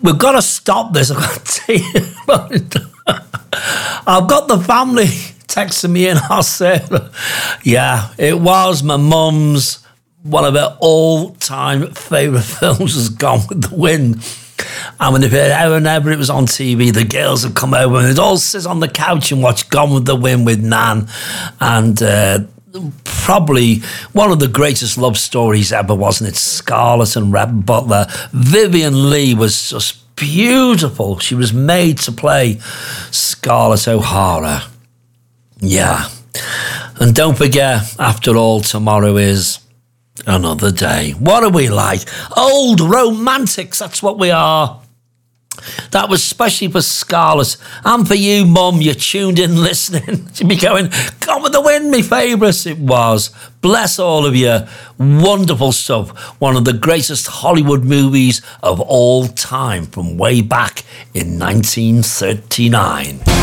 we've got to stop this. I've got to tell you. I've got the family texting me in. I'll say, yeah, it was my mum's, one of her all-time favourite films was Gone with the Wind. And whenever it was on TV, the girls would come over and they'd all sit on the couch and watch Gone with the Wind with Nan. And probably one of the greatest love stories ever, wasn't it? Scarlett and Rhett Butler. Vivian Leigh was just beautiful. She was made to play Scarlett O'Hara. Yeah. And don't forget, after all, tomorrow is another day. What are we like? Old romantics, that's what we are. That was especially for Scarlett. And for you, Mum, you tuned in listening. You'd be going, Gone with the Wind, me favourites. It was. Bless all of you. Wonderful stuff. One of the greatest Hollywood movies of all time from way back in 1939.